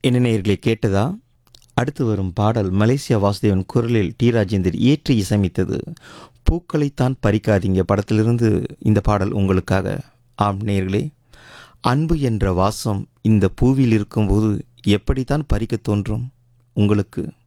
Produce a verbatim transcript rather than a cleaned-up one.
என்ன நேயர்களே, கேட்டதா? அடுத்து வரும் பாடல் மலேசியா வாசுதேவன் குரலில் டி ராஜேந்தர் இயற்றி இசையமைத்தது. பூக்களைத்தான் பறிக்காதீங்க படத்திலிருந்து இந்த பாடல் உங்களுக்காக. ஆம் நேயர்களே, அன்பு என்ற வாசம் இந்த பூவில் இருக்கும்போது எப்படித்தான் பறிக்க தோன்றும் உங்களுக்கு?